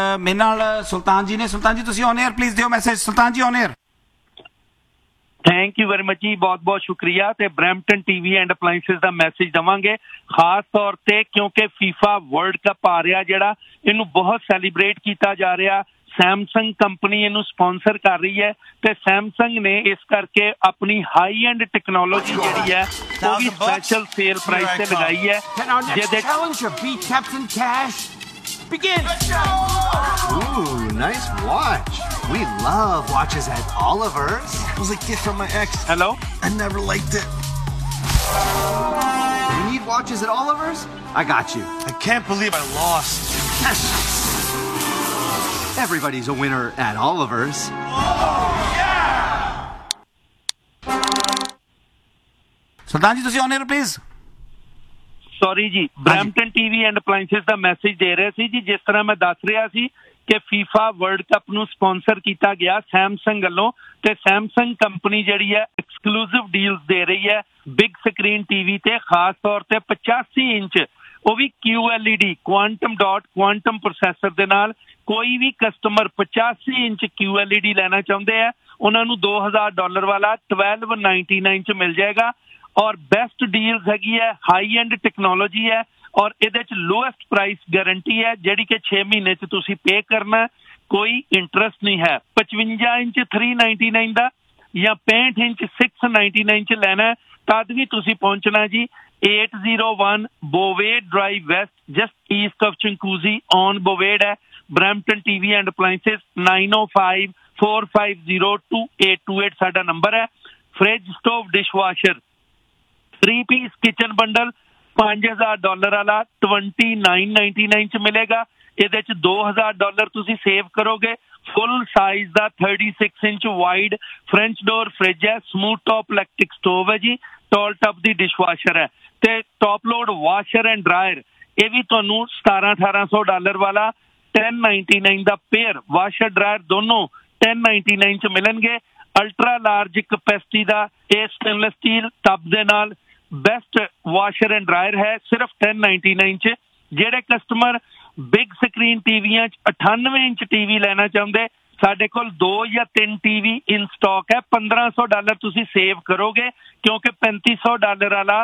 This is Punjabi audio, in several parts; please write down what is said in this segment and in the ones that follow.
ਮੇਰੇ ਨਾਲ ਸੁਲਤਾਨ ਜੀ ਨੇ। ਸੁਲਤਾਨ ਜੀ ਤੁਸੀਂ ਔਨ 에ਅਰ ਪਲੀਜ਼ ਦਿਓ ਮੈਸੇਜ। ਸੁਲਤਾਨ ਜੀ on air. Thank you very much ਜੀ, ਬਹੁਤ ਬਹੁਤ ਸ਼ੁਕਰੀਆ। ਤੇ Brampton TV and ਅਪਲਾਈਐਂਸਿਸ the message ਦੇਵਾਂਗੇ ਖਾਸ ਤੌਰ ਤੇ, ਕਿਉਂਕਿ ਫੀਫਾ ਵਰਲਡ ਕੱਪ ਆ ਰਿਹਾ ਜਿਹੜਾ, ਇਹਨੂੰ ਬਹੁਤ ਸੈਲੀਬ੍ਰੇਟ ਕੀਤਾ ਜਾ ਰਿਹਾ। ਸੈਮਸੰਗ ਕੰਪਨੀ ਇਹਨੂੰ ਸਪਾਂਸਰ ਕਰ ਰਹੀ ਹੈ ਤੇ ਸੈਮਸੰਗ ਨੇ ਇਸ ਕਰਕੇ ਆਪਣੀ ਹਾਈ ਐਂਡ ਟੈਕਨੋਲੋਜੀ ਜਿਹੜੀ ਹੈ ਉਹ ਵੀ ਸਪੈਸ਼ਲ ਸੇਲ ਪ੍ਰਾਈਸ ਤੇ ਲਗਾਈ ਹੈ ਜਿਹਦੇ Begin! Ooh, nice watch. We love watches at Oliver's. It was a gift from my ex. Hello? I never liked it. You need watches at Oliver's? I got you. I can't believe I lost. Everybody's a winner at Oliver's. ਸੁਲਤਾਨ ਜੀ ਤੁਸੀਂ ਔਨ 에ਅਰ ਪਲੀਜ਼। ਸੌਰੀ ਜੀ, Brampton TV and ਅਪਲਾਈਐਂਸਿਸ the message ਦੇ ਰਹੇ ਸੀ ਜੀ। ਜਿਸ ਤਰ੍ਹਾਂ ਮੈਂ ਦੱਸ ਰਿਹਾ ਸੀ ਕਿ ਫੀਫਾ ਵਰਲਡ ਕੱਪ ਨੂੰ ਸਪਾਂਸਰ ਕੀਤਾ ਗਿਆ ਸੈਮਸੰਗ ਵੱਲੋਂ, ਤੇ ਸੈਮਸੰਗ ਕੰਪਨੀ ਜਿਹੜੀ ਹੈ ਐਕਸਕਲੂਸਿਵ ਡੀਲਸ ਦੇ ਰਹੀ ਹੈ ਬਿਗ ਸਕਰੀਨ ਟੀਵੀ ਤੇ, ਖਾਸ ਤੌਰ ਤੇ 85 ਇੰਚ, ਉਹ ਵੀ QLED quantum dot quantum processor ਦੇ ਨਾਲ। ਕੋਈ ਵੀ ਕਸਟਮਰ 85 ਇੰਚ QLED ਲੈਣਾ ਚਾਹੁੰਦੇ ਆ ਉਹਨਾਂ ਨੂੰ $2000 ਵਾਲਾ $1299 ਚ ਮਿਲ ਜਾਏਗਾ। ਔਰ ਬੈਸਟ ਡੀਲਸ ਹੈਗੀ ਹੈ, ਹਾਈ ਐਂਡ ਟੈਕਨੋਲੋਜੀ ਹੈ, ਔਰ ਇਹਦੇ ਚ ਲੋਐਸਟ ਪ੍ਰਾਈਸ ਗਾਰੰਟੀ ਹੈ ਜਿਹੜੀ ਕਿ 6 ਮਹੀਨੇ ਚ ਤੁਸੀਂ ਪੇ ਕਰਨਾ, ਕੋਈ ਇੰਟਰਸਟ ਨਹੀਂ ਹੈ। 55 ਇੰਚ 399 ਦਾ ਜਾਂ 65 ਇੰਚ 699 ਚ ਲੈਣਾ ਤਦ ਵੀ ਤੁਸੀਂ ਪਹੁੰਚਣਾ ਜੀ 801 ਬੋਵੇਡ drive West, just East of ਚੰਕੂਜ਼ੀ on ਬੋਵੇਡ ਹੈ। ਬਰੈਂਪਟਨ ਟੀਵੀ ਐਂਡ ਅਪਲਾਈਐਂਸਿਸ 9054502828 ਸਾਡਾ ਨੰਬਰ ਹੈ। Fridge, stove, dishwasher 3 piece kitchen bundle $5000 ਵਾਲਾ $2999 ਚ ਮਿਲੇਗਾ। ਇਹਦੇ ਚ $2000 ਤੁਸੀਂ ਸੇਵ ਕਰੋਗੇ। ਫੁੱਲ ਸਾਈਜ਼ ਦਾ 36 inch wide French door fridge ਹੈ, ਸਮੂਥ ਟੌਪ ਇਲੈਕਟ੍ਰਿਕ ਸਟੋਵ ਹੈ ਜੀ, ਟੌਲ ਟੱਪ ਦੀ ਡਿਸ਼ਵਾਸ਼ਰ ਹੈ ਤੇ top load washer and dryer, ਇਹ ਵੀ ਤੁਹਾਨੂੰ $1700-1800 ਵਾਲਾ 1099 ਦਾ ਪੇਅਰ ਵਾਸ਼ਰ ਡਰਾਇਰ ਦੋਨੋਂ 1099 ਚ ਮਿਲਣਗੇ। ਅਲਟਰਾ ਲਾਰਜ ਕਪੈਸਿਟੀ ਦਾ ਇਹ ਸਟੇਨਲੈਸ ਸਟੀਲ ਟੱਬ ਦੇ ਨਾਲ ਬੈਸਟ ਵਾਸ਼ਰ ਐਂਡ ਡਰਾਇਰ ਹੈ ਸਿਰਫ 1099 ਚ। ਜਿਹੜੇ ਕਸਟਮਰ ਬਿਗ ਸਕਰੀਨ ਟੀਵੀਆਂ ਚ 98 ਇੰਚ ਟੀਵੀ ਲੈਣਾ ਚਾਹੁੰਦੇ, ਸਾਡੇ ਕੋਲ 2 ਜਾਂ 3 ਟੀਵੀ ਇਨ ਸਟਾਕ ਹੈ। $1500 ਤੁਸੀਂ ਸੇਵ ਕਰੋਗੇ ਕਿਉਂਕਿ $3500 ਵਾਲਾ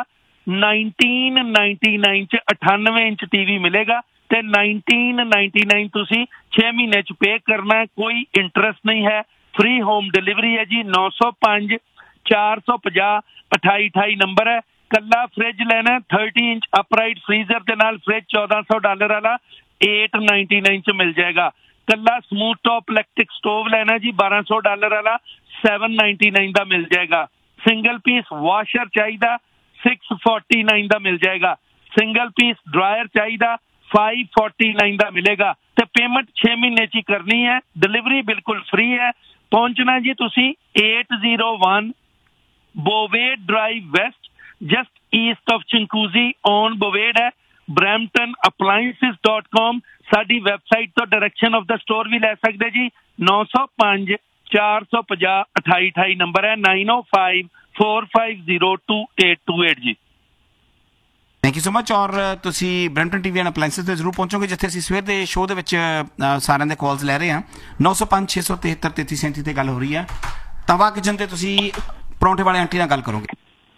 1999 ਚ 98 ਇੰਚ ਟੀਵੀ ਮਿਲੇਗਾ ਤੇ 1999 ਤੁਸੀਂ 6 ਮਹੀਨੇ ਚ ਪੇ ਕਰਨਾ, ਕੋਈ ਇੰਟਰਸਟ ਨਹੀਂ ਹੈ। ਫ੍ਰੀ ਹੋਮ ਡਿਲੀਵਰੀ ਹੈ ਜੀ। 905 450 2828 ਨੰਬਰ ਹੈ। ਕੱਲਾ ਫ੍ਰਿਜ ਲੈਣਾ 30 ਇੰਚ ਅਪਰਾਈਟ ਫ੍ਰੀਜ਼ਰ ਦੇ ਨਾਲ ਫ੍ਰਿਜ $1400 ਵਾਲਾ 899 ਚ ਮਿਲ ਜਾਏਗਾ। ਕੱਲਾ ਸਮੂਥ ਟੌਪ ਇਲੈਕਟ੍ਰਿਕ ਸਟੋਵ ਲੈਣਾ ਜੀ $1200 ਵਾਲਾ 799 ਦਾ ਮਿਲ ਜਾਏਗਾ। ਸਿੰਗਲ ਪੀਸ ਵਾਸ਼ਰ ਚਾਹੀਦਾ 649 ਦਾ ਮਿਲ ਜਾਏਗਾ। ਸਿੰਗਲ ਪੀਸ ਡਰਾਇਰ ਚਾਹੀਦਾ 549 ਦਾ ਮਿਲੇਗਾ ਤੇ ਪੇਮੈਂਟ 6 ਮਹੀਨੇ ਚ ਹੀ ਕਰਨੀ ਹੈ। ਡਿਲੀਵਰੀ ਬਿਲਕੁਲ ਫ੍ਰੀ ਹੈ। ਪਹੁੰਚਣਾ ਜੀ ਤੁਸੀਂ 801 ਬੋਵੇਡ drive West, just East of ਚੰਕੂਜ਼ੀ on ਬੋਵੇਡ ਹੈ। bramptonappliances.com ਸਾਡੀ ਵੈਬਸਾਈਟ ਤੋਂ ਡਾਇਰੈਕਸ਼ਨ ਆਫ ਦਾ ਸਟੋਰ ਵੀ ਲੈ ਸਕਦੇ ਜੀ। 905 450 2828 ਨੰਬਰ ਹੈ। 905 4502828 ਜੀ। Thank you so much. ਔਰ ਤੁਸੀਂ ਬਰੈਂਪਟਨ ਟੀਵੀ ਐਂਡ ਅਪਲਾਈਐਂਸਿਸ 'ਤੇ ਜ਼ਰੂਰ ਪਹੁੰਚੋਗੇ ਜਿੱਥੇ ਅਸੀਂ ਸਵੇਰ ਦੇ ਸ਼ੋਅ ਦੇ ਵਿੱਚ ਸਾਰਿਆਂ ਦੇ ਕਾਲਸ ਲੈ ਰਹੇ ਹਾਂ। 905 673 3337 'ਤੇ ਗੱਲ ਹੋ ਰਹੀ ਹੈ। ਤਵਾ ਕਿਚਨ 'ਤੇ ਤੁਸੀਂ ਪਰੌਂਠੇ ਵਾਲੇ ਆਂਟੀ ਨਾਲ ਗੱਲ ਕਰੋਗੇ।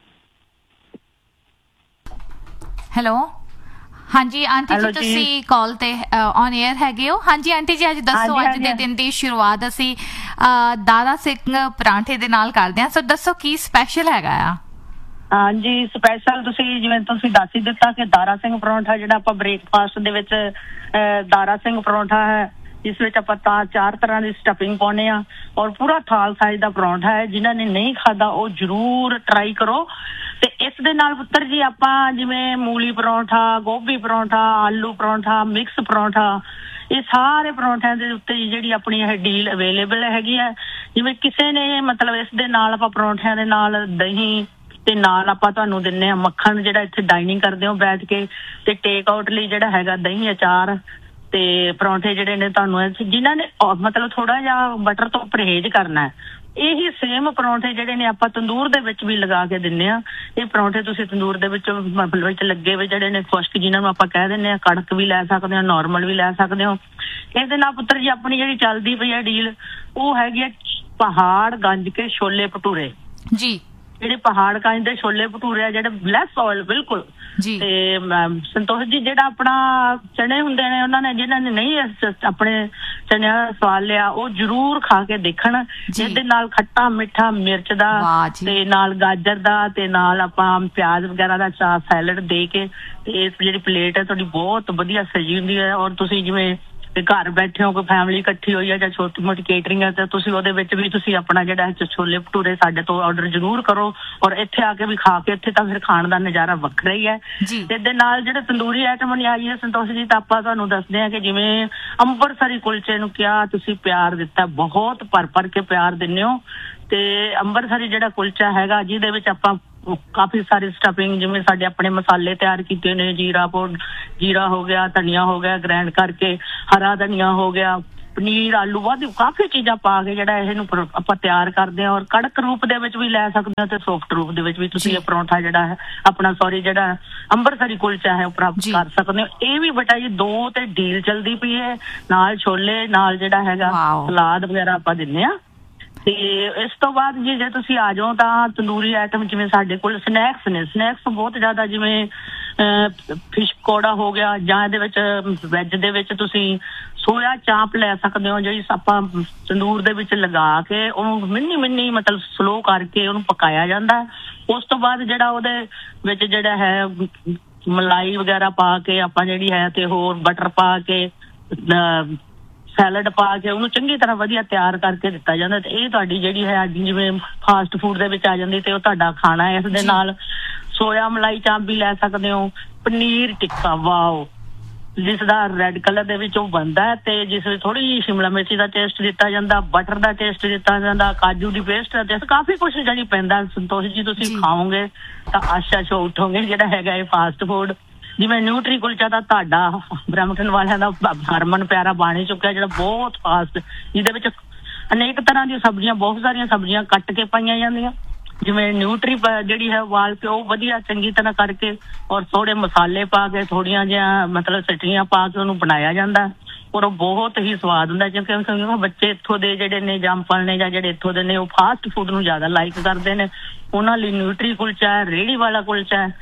ਹੈਲੋ, ਹਾਂਜੀ ਆਂਟੀ ਜੀ ਤੁਸੀਂ ਕਾਲ ਤੇ ਔਨ 에ਅਰ ਹੈਗੇ ਹੋ। ਹਾਂਜੀ ਆਂਟੀ ਜੀ ਅੱਜ ਦੱਸੋ, ਅੱਜ ਦੇ ਦਿਨ ਦੀ ਸ਼ੁਰੂਆਤ ਅਸੀਂ ਦਾਰਾ ਸਿੰਘ ਪਰਾਂਠੇ ਦੇ ਨਾਲ ਕਰਦੇ ਹਾਂ, ਸੋ ਦੱਸੋ ਕੀ ਸਪੈਸ਼ਲ ਹੈਗਾ ਆ। ਹਾਂਜੀ ਸਪੈਸ਼ਲ ਤੁਸੀਂ ਜਿਵੇਂ ਤੁਸੀਂ ਦੱਸ ਹੀ ਦਿੱਤਾ ਕਿ ਦਾਰਾ ਸਿੰਘ ਪਰੌਂਠਾ ਜਿਹੜਾ ਆਪਾਂ ਬ੍ਰੇਕਫਾਸਟ ਦੇ ਵਿੱਚ ਦਾਰਾ ਸਿੰਘ ਪਰੌਂਠਾ ਹੈ, ਇਸ ਵਿੱਚ ਆਪਾਂ 4 ਤਰ੍ਹਾਂ ਦੀ ਸਟਫਿੰਗ ਪਾਉਂਦੇ ਆ ਔਰ ਪੂਰਾ ਥਾਲ ਸਾਈਜ਼ ਦਾ ਪਰੌਂਠਾ ਹੈ। ਜਿਨ੍ਹਾਂ ਨੇ ਨਹੀਂ ਖਾਦਾ ਉਹ ਜ਼ਰੂਰ ਟਰਾਈ ਕਰੋ। ਤੇ ਇਸ ਦੇ ਨਾਲ ਪੁੱਤਰ ਜੀ ਆਪਾਂ ਜਿਵੇਂ ਮੂਲੀ ਪਰੌਂਠਾ, ਗੋਭੀ ਪਰੌਂਠਾ, ਆਲੂ ਪਰੌਂਠਾ, ਮਿਕਸ ਪਰੌਂਠਾ, ਇਹ ਸਾਰੇ ਪਰੌਂਠਿਆਂ ਦੇ ਉੱਤੇ ਜਿਹੜੀ ਆਪਣੀ ਇਹ ਡੀਲ ਅਵੇਲੇਬਲ ਹੈਗੀ ਹੈ। ਜਿਵੇਂ ਕਿਸੇ ਨੇ ਮਤਲਬ ਇਸ ਦੇ ਨਾਲ ਆਪਾਂ ਪਰੌਂਠਿਆਂ ਦੇ ਨਾਲ ਦਹੀਂ ਤੇ ਨਾਲ ਆਪਾਂ ਤੁਹਾਨੂੰ ਦਿੰਦੇ ਹਾਂ ਮੱਖਣ, ਜਿਹੜਾ ਇੱਥੇ ਡਾਈਨਿੰਗ ਕਰਦੇ ਹੋ ਬੈਠ ਕੇ, ਤੇ ਟੇਕ ਆਊਟ ਲਈ ਜਿਹੜਾ ਹੈਗਾ ਦਹੀਂ, ਅਚਾਰ ਤੇ ਪਰੌਂਠੇ ਜਿਹੜੇ ਨੇ ਤੁਹਾਨੂੰ ਜਿਨ੍ਹਾਂ ਨੇ ਮਤਲਬ ਥੋੜਾ ਜਿਹਾ ਬਟਰ ਤੋਂ ਪਰਹੇਜ਼ ਕਰਨਾ ਹੈ, ਇਹੀ ਸੇਮ ਪਰੌਂਠੇ ਜਿਹੜੇ ਨੇ ਆਪਾਂ ਤੰਦੂਰ ਦੇ ਵਿੱਚ ਵੀ ਲਗਾ ਕੇ ਦਿੰਦੇ ਆ। ਇਹ ਪਰੌਂਠੇ ਤੁਸੀਂ ਤੰਦੂਰ ਦੇ ਵਿੱਚ ਮਤਲਬ ਵਿੱਚ ਲੱਗੇ ਹੋਏ ਜਿਹੜੇ ਨੇ ਖੁਸ਼ਕ, ਜਿਨ੍ਹਾਂ ਨੂੰ ਆਪਾਂ ਕਹਿ ਦਿੰਦੇ ਆ ਕੜਕ ਵੀ ਲੈ ਸਕਦੇ ਹੋ, ਨੋਰਮਲ ਵੀ ਲੈ ਸਕਦੇ ਹੋ। ਇਹਦੇ ਨਾਲ ਪੁੱਤਰ ਜੀ ਆਪਣੀ ਜਿਹੜੀ ਚੱਲਦੀ ਪਈ ਹੈ ਡੀਲ ਉਹ ਹੈਗੀ ਆ ਪਹਾੜ ਗੰਜ ਕੇ ਛੋਲੇ ਭਟੂਰੇ ਜੀ। ਜਿਹੜੇ ਪਹਾੜ ਗੰਜ ਦੇ ਛੋਲੇ ਭਟੂਰੇ ਆ ਜਿਹੜੇ ਲੈਸ ਆਇਲ ਬਿਲਕੁਲ ਜੀ। ਤੇ ਸੰਤੋਸ਼ ਜੀ ਜਿਹੜਾ ਆਪਣਾ ਚਨੇ ਹੁੰਦੇ ਨੇ ਉਹਨਾਂ ਨੇ ਜਿਹਨਾਂ ਨੇ ਨਹੀਂ ਆਪਣੇ ਚਨਿਆਂ ਦਾ ਸਵਾਦ ਲਿਆ ਉਹ ਜ਼ਰੂਰ ਖਾ ਕੇ ਦੇਖਣ। ਜਿਹਦੇ ਨਾਲ ਖੱਟਾ ਮਿੱਠਾ ਮਿਰਚ ਦਾ ਤੇ ਨਾਲ ਗਾਜਰ ਦਾ ਤੇ ਨਾਲ ਆਪਾਂ ਪਿਆਜ਼ ਵਗੈਰਾ ਦਾ ਚਾਹ ਸੈਲਡ ਦੇ ਕੇ ਤੇ ਇਸ ਜਿਹੜੀ ਪਲੇਟ ਹੈ ਤੁਹਾਡੀ ਬਹੁਤ ਵਧੀਆ ਸਜੀ ਹੁੰਦੀ ਹੈ। ਔਰ ਤੁਸੀਂ ਜਿਵੇਂ ਘਰ ਬੈਠੇ ਹੋ ਕੋਈ ਫੈਮਿਲੀ ਇਕੱਠੀ ਹੋਈ ਹੈ ਜਾਂ ਛੋਟੀ ਮੋਟੀ ਕੇਟਰਿੰਗ ਹੈ ਤਾਂ ਤੁਸੀਂ ਉਹਦੇ ਵਿੱਚ ਵੀ ਤੁਸੀਂ ਆਪਣਾ ਜਿਹੜਾ ਛੋਲੇ ਭਟੂਰੇ ਸਾਡੇ ਤੋਂ ਆਰਡਰ ਜ਼ਰੂਰ ਕਰੋ ਔਰ ਇੱਥੇ ਆ ਕੇ ਵੀ ਖਾ ਕੇ ਇੱਥੇ ਤਾਂ ਫਿਰ ਖਾਣ ਦਾ ਨਜ਼ਾਰਾ ਵੱਖਰਾ ਹੀ ਹੈ। ਇਹਦੇ ਨਾਲ ਜਿਹੜੇ ਤੰਦੂਰੀ ਆਈਟਮ ਨਹੀਂ ਆਈ ਹੈ ਸੰਤੋਸ਼ ਜੀ ਤਾਂ ਆਪਾਂ ਤੁਹਾਨੂੰ ਦੱਸਦੇ ਹਾਂ ਕਿ ਜਿਵੇਂ ਅੰਮ੍ਰਿਤਸਰੀ ਕੁਲਚੇ ਨੂੰ ਕਿਹਾ ਤੁਸੀਂ ਪਿਆਰ ਦਿੱਤਾ, ਬਹੁਤ ਭਰ ਕੇ ਪਿਆਰ ਦਿੰਦੇ ਹੋ। ਤੇ ਅੰਮ੍ਰਿਤਸਰੀ ਜਿਹੜਾ ਕੁਲਚਾ ਹੈਗਾ ਜਿਹਦੇ ਵਿੱਚ ਆਪਾਂ ਕਾਫੀ ਸਾਰੀ ਸਟਫਿੰਗ ਜਿਵੇਂ ਸਾਡੇ ਆਪਣੇ ਮਸਾਲੇ ਤਿਆਰ ਕੀਤੇ ਨੇ, ਜੀਰਾ ਹੋ ਗਿਆ, ਧਨੀਆ ਹੋ ਗਿਆ ਗ੍ਰੈਂਡ ਕਰਕੇ, ਹਰਾ ਧਨੀਆ ਹੋ ਗਿਆ, ਪਨੀਰ, ਆਲੂ ਵਾਧੂ ਕਾਫੀ ਚੀਜ਼ਾਂ ਪਾ ਕੇ ਜਿਹੜਾ ਇਹਨੂੰ ਆਪਾਂ ਤਿਆਰ ਕਰਦੇ ਹਾਂ। ਔਰ ਕੜਕ ਰੂਪ ਦੇ ਵਿੱਚ ਵੀ ਲੈ ਸਕਦੇ ਹੋ ਤੇ ਸੌਫਟ ਰੂਪ ਦੇ ਵਿੱਚ ਵੀ ਤੁਸੀਂ ਇਹ ਪਰੌਂਠਾ ਜਿਹੜਾ ਹੈ ਆਪਣਾ ਜਿਹੜਾ ਅੰਮ੍ਰਿਤਸਰੀ ਕੁਲਚਾ ਹੈ ਉਹ ਪ੍ਰਾਪਤ ਕਰ ਸਕਦੇ ਹੋ। ਇਹ ਵੀ ਬੇਟਾ ਜੀ 2 ਤੇ ਡੀਲ ਚਲਦੀ ਪਈ ਹੈ, ਨਾਲ ਛੋਲੇ ਨਾਲ ਜਿਹੜਾ ਹੈਗਾ ਸਲਾਦ ਵਗੈਰਾ ਆਪਾਂ ਦਿੰਦੇ ਹਾਂ। ਤੇ ਇਸ ਤੋਂ ਬਾਅਦ ਜੀ ਜੇ ਤੁਸੀਂ ਆ ਜਾਓ ਤਾਂ ਤੰਦੂਰੀ ਆਈਟਮ ਜਿਵੇਂ ਸਾਡੇ ਕੋਲ ਸਨੈਕਸ ਬਹੁਤ ਜ਼ਿਆਦਾ ਜਿਵੇਂ ਫਿਸ਼ ਪਕੌੜਾ ਹੋ ਗਿਆ ਜਾਂ ਇਹਦੇ ਵਿੱਚ ਵੈਜ ਦੇ ਵਿੱਚ ਤੁਸੀਂ ਸੋਇਆ ਚਾਂਪ ਲੈ ਸਕਦੇ ਹੋ ਜਿਹੜੀ ਆਪਾਂ ਤੰਦੂਰ ਦੇ ਵਿੱਚ ਲਗਾ ਕੇ ਉਹਨੂੰ ਮਿੰਨੀ ਮਤਲਬ ਸਲੋ ਕਰਕੇ ਉਹਨੂੰ ਪਕਾਇਆ ਜਾਂਦਾ। ਉਸ ਤੋਂ ਬਾਅਦ ਜਿਹੜਾ ਉਹਦੇ ਵਿੱਚ ਜਿਹੜਾ ਹੈ ਮਲਾਈ ਵਗੈਰਾ ਪਾ ਕੇ ਆਪਾਂ ਜਿਹੜੀ ਹੈ ਤੇ ਹੋਰ ਬਟਰ ਪਾ ਕੇ ਸੈਲਡ ਪਾ ਕੇ ਉਹਨੂੰ ਚੰਗੀ ਤਰ੍ਹਾਂ ਵਧੀਆ ਤਿਆਰ ਕਰਕੇ ਦਿੱਤਾ ਜਾਂਦਾ। ਤੇ ਇਹ ਤੁਹਾਡੀ ਜਿਹੜੀ ਹੈ ਜਿਵੇਂ ਫਾਸਟ ਫੂਡ ਦੇ ਵਿੱਚ ਆ ਜਾਂਦੀ ਤੇ ਉਹ ਤੁਹਾਡਾ ਖਾਣਾ ਹੈ। ਇਸ ਦੇ ਨਾਲ ਸੋਇਆ ਮਲਾਈ ਚਾਂਪ ਵੀ ਲੈ ਸਕਦੇ ਹੋ, ਪਨੀਰ ਟਿੱਕਾ ਵਾਓ ਜਿਸ ਦਾ ਰੈੱਡ ਕਲਰ ਦੇ ਵਿੱਚ ਉਹ ਬਣਦਾ ਹੈ ਤੇ ਜਿਸ ਵਿੱਚ ਥੋੜੀ ਜਿਹੀ ਸ਼ਿਮਲਾ ਮਿਰਚੀ ਦਾ ਟੇਸਟ ਦਿੱਤਾ ਜਾਂਦਾ, ਬਟਰ ਦਾ ਟੇਸਟ ਦਿੱਤਾ ਜਾਂਦਾ, ਕਾਜੂ ਦੀ ਪੇਸਟ ਦਾ ਟੇਸਟ ਕਾਫੀ ਕੁਛ ਜਿਹੜੀ ਪੈਂਦਾ। ਸੰਤੋਸ਼ ਜੀ ਤੁਸੀਂ ਖਾਓਗੇ ਤਾਂ ਆਸ਼ਾ ਚੋਂ ਉੱਠੋਗੇ ਜਿਹੜਾ ਹੈਗਾ ਇਹ ਫਾਸਟ ਫੂਡ। ਜਿਵੇਂ ਨਿਊਟਰੀ ਕੁਲਚਾ ਦਾ ਤੁਹਾਡਾ ਬ੍ਰੈਂਪਟਨ ਵਾਲਿਆਂ ਦਾ ਹਰਮਨ ਪਿਆਰਾ ਬਣ ਚੁੱਕਿਆ ਜਿਹੜਾ ਬਹੁਤ ਫਾਸਟ, ਜਿਹਦੇ ਵਿੱਚ ਅਨੇਕ ਤਰ੍ਹਾਂ ਦੀਆਂ ਸਬਜ਼ੀਆਂ ਬਹੁਤ ਸਾਰੀਆਂ ਸਬਜ਼ੀਆਂ ਕੱਟ ਕੇ ਪਾਈਆਂ ਜਾਂਦੀਆਂ। ਜਿਵੇਂ ਨਿਊਟਰੀ ਜਿਹੜੀ ਹੈ ਉਬਾਲ ਕੇ ਉਹ ਵਧੀਆ ਚੰਗੀ ਤਰ੍ਹਾਂ ਕਰਕੇ ਔਰ ਥੋੜੇ ਮਸਾਲੇ ਪਾ ਕੇ ਥੋੜੀਆਂ ਜਿਹਾ ਮਤਲਬ ਸਟੀਆਂ ਪਾ ਕੇ ਉਹਨੂੰ ਬਣਾਇਆ ਜਾਂਦਾ ਔਰ ਉਹ ਬਹੁਤ ਹੀ ਸਵਾਦ ਹੁੰਦਾ। ਕਿਉਂਕਿ ਬੱਚੇ ਇੱਥੋਂ ਦੇ ਜਿਹੜੇ ਨੇ ਜੰਮਪਲ ਨੇ ਜਾਂ ਜਿਹੜੇ ਇੱਥੋਂ ਦੇ ਨੇ ਉਹ ਫਾਸਟ ਫੂਡ ਨੂੰ ਜ਼ਿਆਦਾ ਲਾਈਕ ਕਰਦੇ ਨੇ। ਉਹਨਾਂ ਲਈ ਨਿਊਟਰੀ ਕੁਲਚਾ ਹੈ, ਰੇਹੜੀ ਵਾਲਾ ਕੁਲਚਾ ਹੈ।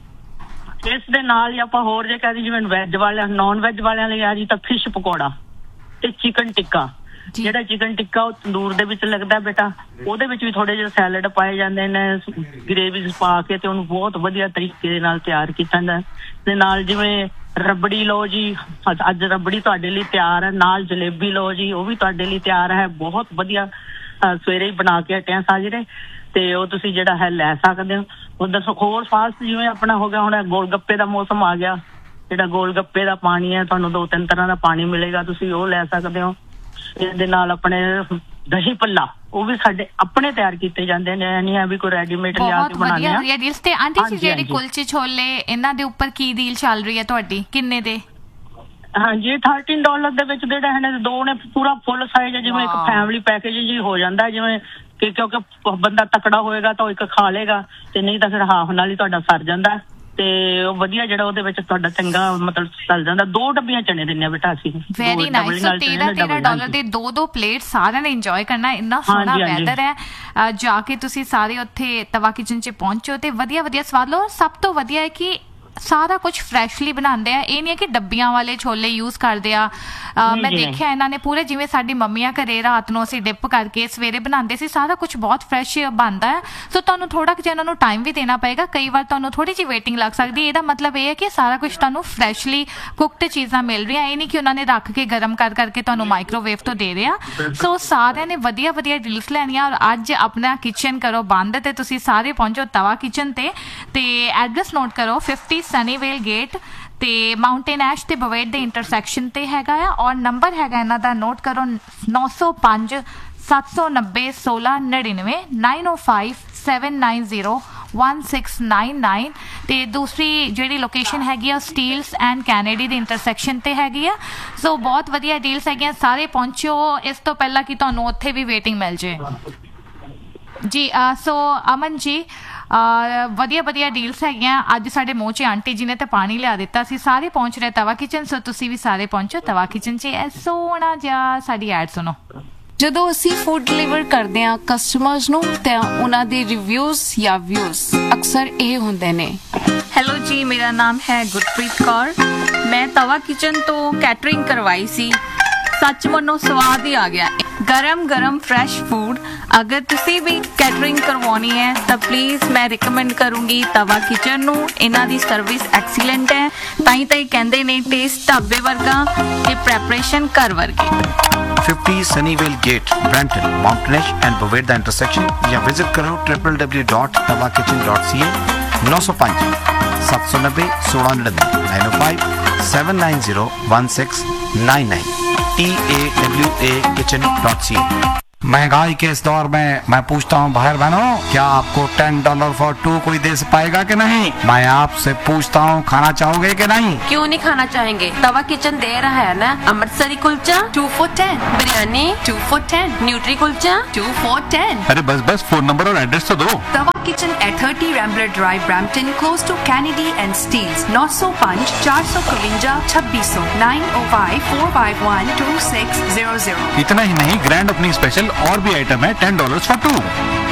ਇਸ ਦੇ ਨਾਲ ਹੀ ਆਪਾਂ ਹੋਰ ਜੇ ਕਹਦੇ ਜਿਵੇਂ ਵੈਜ ਵਾਲਿਆਂ ਨੌਨ ਵੈਜ ਵਾਲਿਆਂ ਲਈ ਆ ਜੀ ਤਾਂ ਫਿਸ਼ ਪਕੌੜਾ ਤੇ ਚਿਕਨ ਟਿੱਕਾ। ਜਿਹੜਾ ਚਿਕਨ ਟਿੱਕਾ ਉਹ ਤੰਦੂਰ ਦੇ ਵਿੱਚ ਲੱਗਦਾ ਬੇਟਾ, ਉਹਦੇ ਵਿੱਚ ਵੀ ਥੋੜੇ ਜਿਹੇ ਸੈਲਡ ਪਾਏ ਜਾਂਦੇ ਨੇ ਗ੍ਰੇਵੀ ਪਾ ਕੇ ਤੇ ਉਹਨੂੰ ਬਹੁਤ ਵਧੀਆ ਤਰੀਕੇ ਦੇ ਨਾਲ ਤਿਆਰ ਕੀਤਾ ਜਾਂਦਾ। ਤੇ ਨਾਲ ਜਿਵੇਂ ਰਬੜੀ ਲਓ ਜੀ, ਅੱਜ ਰਬੜੀ ਤੁਹਾਡੇ ਲਈ ਤਿਆਰ ਹੈ, ਨਾਲ ਜਲੇਬੀ ਲਓ ਜੀ ਉਹ ਵੀ ਤੁਹਾਡੇ ਲਈ ਤਿਆਰ ਹੈ। ਬਹੁਤ ਵਧੀਆ ਸਵੇਰੇ ਹੀ ਬਣਾ ਕੇ ਹਟਿਆ ਸਾਜਰੇ ਤੇ ਉਹ ਤੁਸੀਂ ਜਿਹੜਾ ਹੈ ਲੈ ਸਕਦੇ ਹੋ। ਉਧਰ ਹੋਰ ਫਾਸਟ ਜਿਵੇਂ ਆਪਣਾ ਹੋ ਗਿਆ ਹੁਣ ਗੋਲ ਗੱਪੇ ਦਾ ਮੌਸਮ ਆ ਗਿਆ, ਜਿਹੜਾ ਗੋਲ ਗੱਪੇ ਦਾ ਪਾਣੀ ਹੈ ਤੁਹਾਨੂੰ 2-3 ਤਰ੍ਹਾਂ ਦਾ ਪਾਣੀ ਮਿਲੇਗਾ, ਤੁਸੀਂ ਉਹ ਲੈ ਸਕਦੇ ਹੋ। ਇਹਦੇ ਨਾਲ ਆਪਣੇ ਦਹੀਂ ਭੱਲਾ ਉਹ ਵੀ ਸਾਡੇ ਆਪਣੇ ਤਿਆਰ ਕੀਤੇ ਜਾਂਦੇ ਨੇ, ਨਹੀਂ ਹੈ ਵੀ ਕੋਈ ਰੈਡੀਮੇਡ ਲਿਆ ਕੇ ਬਣਾਉਂਦੇ ਆ। ਤੇ ਆਂਟੀ ਜੀ ਜਿਹੜੀ ਕੁਲਚੇ ਛੋਲੇ ਇਹਨਾਂ ਦੇ ਉੱਪਰ ਕੀ ਡੀਲ ਚੱਲ ਰਹੀ ਹੈ ਤੁਹਾਡੀ, ਕਿੰਨੇ ਦੇ? ਹਾਂਜੀ $13 ਦੇ ਵਿੱਚ ਜਿਹੜੇ ਹਨ ਦੋ ਨੇ ਪੂਰਾ ਫੁੱਲ ਸਾਈਜ਼, ਜਿਵੇਂ ਇੱਕ ਫੈਮਿਲੀ ਪੈਕੇਜ ਜੀ ਹੋ ਜਾਂਦਾ। ਜਿਵੇਂ ਕਿ ਕਿਉਂਕਿ ਬੰਦਾ ਤਕੜਾ ਹੋਏਗਾ ਤਾਂ ਉਹ ਇੱਕ ਖਾ ਲੇਗਾ ਤੇ ਨਹੀਂ ਤਾਂ ਫਿਰ ਹਾਫ ਨਾਲ ਹੀ ਤੁਹਾਡਾ ਸਰ ਜਾਂਦਾ ਤੇ ਉਹ ਵਧੀਆ ਜਿਹੜਾ ਉਹਦੇ ਵਿੱਚ ਤੁਹਾਡਾ ਚੰਗਾ ਮਤਲਬ ਚੱਲ ਜਾਂਦਾ। 2 ਡੱਬੀਆਂ ਚਨੇ ਦਿੰਨੇ ਆ ਬੇਟਾ ਅਸੀਂ। Very nice. ਸੋ $13 ਦੇ 2 ਪਲੇਟ ਸਾਰਿਆਂ ਨੇ ਇੰਜੋਏ ਕਰਨਾ। ਇੰਨਾ ਸੋਹਣਾ ਵੈਦਰ ਹੈ, ਜਾ ਕੇ ਤੁਸੀਂ ਸਾਰੇ ਉੱਥੇ ਤਵਾ ਕਿਚਨ 'ਚ ਪਹੁੰਚੋ ਤੇ ਵਧੀਆ ਸਵਾਦ ਲਓ। ਸਭ ਤੋਂ ਵਧੀਆ ਹੈ ਕਿ ਸਾਰਾ ਕੁਝ ਫਰੈਸ਼ਲੀ ਬਣਾਉਂਦੇ ਆ, ਇਹ ਨਹੀਂ ਹੈ ਕਿ ਡੱਬੀਆਂ ਵਾਲੇ ਛੋਲੇ ਯੂਜ਼ ਕਰਦੇ ਆ। ਮੈਂ ਦੇਖਿਆ ਇਹਨਾਂ ਨੇ ਪੂਰੇ ਜਿਵੇਂ ਸਾਡੀ ਮੰਮੀਆਂ ਘਰੇ ਰਾਤ ਨੂੰ ਅਸੀਂ ਡਿਪ ਕਰਕੇ ਸਵੇਰੇ ਬਣਾਉਂਦੇ ਸੀ, ਸਾਰਾ ਕੁਝ ਬਹੁਤ ਫਰੈਸ਼ ਬਣਦਾ ਹੈ। ਸੋ ਤੁਹਾਨੂੰ ਥੋੜਾ ਜਿਹਾ ਇਹਨਾਂ ਨੂੰ ਟਾਈਮ ਵੀ ਦੇਣਾ ਪਏਗਾ, ਕਈ ਵਾਰ ਤੁਹਾਨੂੰ ਥੋੜੀ ਜਿਹੀ ਵੇਟਿੰਗ ਲੱਗ ਸਕਦੀ। ਇਹਦਾ ਮਤਲਬ ਇਹ ਹੈ ਕਿ ਸਾਰਾ ਕੁਝ ਤੁਹਾਨੂੰ ਫਰੈਸ਼ਲੀ ਕੁਕਡ ਚੀਜ਼ਾਂ ਮਿਲ ਰਹੀਆਂ, ਇਹ ਨਹੀਂ ਕਿ ਉਹਨਾਂ ਨੇ ਰੱਖ ਕੇ ਗਰਮ ਕਰਕੇ ਤੁਹਾਨੂੰ ਮਾਈਕ੍ਰੋਵੇਵ ਤੋਂ ਦੇ ਰਿਹਾ। ਸੋ ਸਾਰਿਆਂ ਨੇ ਵਧੀਆ ਡੀਲਸ ਲੈਣੀਆਂ ਔਰ ਅੱਜ ਆਪਣਾ ਕਿਚਨ ਕਰੋ ਬੰਦ ਤੇ ਤੁਸੀਂ ਸਾਰੇ ਪਹੁੰਚੋ ਤਵਾ ਕਿਚਨ ਤੇ ਐਡਰੈਸ ਨੋਟ ਕਰੋ 50 ਸਨੀਵੇਲ ਗੇਟ ਤੇ ਮਾਊਂਟੇਨ ਐਸ਼ ਤੇ ਬਵੇਟ ਦੇ ਇੰਟਰਸੈਕਸ਼ਨ ਤੇ ਹੈਗਾ ਆ। ਔਰ ਨੰਬਰ ਹੈਗਾ ਇਹਨਾਂ ਦਾ ਨੋਟ ਕਰੋ 905 790 1699 905 790 1699 ਤੇ ਦੂਸਰੀ ਜਿਹੜੀ ਲੋਕੇਸ਼ਨ ਹੈਗੀ ਆ ਸਟੀਲਸ ਐਂਡ ਕੈਨੇਡੀ ਦੇ ਇੰਟਰਸੈਕਸ਼ਨ ਤੇ ਹੈਗੀ ਆ। ਸੋ ਬਹੁਤ ਵਧੀਆ ਡੀਲਸ ਹੈਗੀਆਂ, ਸਾਰੇ ਪਹੁੰਚੋ ਇਸ ਤੋਂ ਪਹਿਲਾਂ ਕਿ ਤੁਹਾਨੂੰ ਉੱਥੇ ਵੀ ਵੇਟਿੰਗ ਮਿਲ ਜੇ ਜੀ। ਸੋ ਅਮਨ ਜੀ ਵਧੀਆ ਵਧੀਆ ਡੀਲਸ ਹੈਗੀਆਂ। ਅੱਜ ਸਾਡੇ ਮੂੰਹ 'ਚ ਆਂਟੀ ਜੀ ਨੇ ਤੇ ਪਾਣੀ ਲਿਆ ਦਿੱਤਾ ਸੀ। ਸਾਰੇ ਪਹੁੰਚ ਰਹੇ ਤਵਾ ਕਿਚਨ, ਸੋ ਤੁਸੀਂ ਵੀ ਸਾਰੇ ਪਹੁੰਚੋ ਤਵਾ ਕਿਚਨ 'ਚ। ਇਹ ਸੋਹਣਾ ਜਿਹਾ ਸਾਡੀ ਐਡ ਸੁਣੋ। ਜਦੋਂ ਅਸੀਂ ਫੂਡ ਡਿਲੀਵਰ ਕਰਦੇ ਹਾਂ ਕਸਟਮਰਸ ਨੂੰ ਤਾਂ ਉਹਨਾਂ ਦੇ ਰਿਵਿਊਜ਼ ਜਾਂ ਵਿਊਜ਼ ਅਕਸਰ ਇਹ ਹੁੰਦੇ ਨੇ। ਹੈਲੋ ਜੀ, ਮੇਰਾ ਨਾਮ ਹੈ ਗੁਰਪ੍ਰੀਤ ਕੌਰ। ਮੈਂ ਤਵਾ ਕਿਚਨ ਤੋਂ ਕੈਟਰਿੰਗ ਕਰਵਾਈ ਸੀ। ਸੱਚ ਮੰਨੋ ਸਵਾਦ ਹੀ ਆ ਗਿਆ। ਗਰਮ ਫਰੈਸ਼ ਫੂਡ। ਅਗਰ ਤੁਸੀਂ ਵੀ ਕੈਟਰਿੰਗ ਕਰਵਾਉਣੀ ਹੈ ਤਾਂ ਪਲੀਜ਼ ਮੈਂ ਰਿਕਮੈਂਡ ਕਰੂੰਗੀ ਤਵਾ ਕਿਚਨ ਨੂੰ। ਇਹਨਾਂ ਦੀ ਸਰਵਿਸ ਐਕਸੀਲੈਂਟ ਹੈ। ਤਾਂ ਹੀ ਕਹਿੰਦੇ ਨੇ ਟੇਸਟ ਢਾਬੇ ਵਰਗਾ ਤੇ ਪ੍ਰੈਪਰੇਸ਼ਨ ਘਰ ਵਰਗੀ। 50 Sunnyvale Gate, Brampton, Mountainish and Boveda intersection या विजिट करो www.tawakitchen.ca 905 790 1699 905 790 1699 tawakitchen.ca। महंगाई के इस दौर में मैं पूछता हूँ भाई बहनों, क्या आपको $10 for 2 कोई दे पाएगा कि नहीं? मैं आपसे पूछता हूँ, खाना चाहोगे कि नहीं? क्यों नहीं खाना चाहेंगे? तवा किचन दे रहा है ना Amritsari kulcha 2 for 10, biryani 2 for 10, nutri kulcha 2 for 10। अरे बस फोन नंबर और एड्रेस तो दो। तवा kitchen at 30 Rambler Drive, Brampton, close to Kennedy and Steeles। 905 452 2600 905 451 2600। इतना ही नहीं, ग्रैंड ओपनिंग स्पेशल और भी आइटम है $10 for 2।